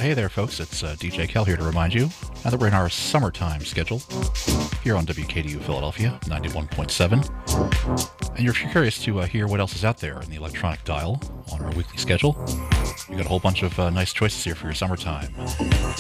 Hey there, folks. It's DJ Kel here to remind you now that we're in our summertime schedule here on WKDU Philadelphia, 91.7. And you're curious to hear what else is out there in the electronic dial on our weekly schedule. We've got a whole bunch of nice choices here for your summertime.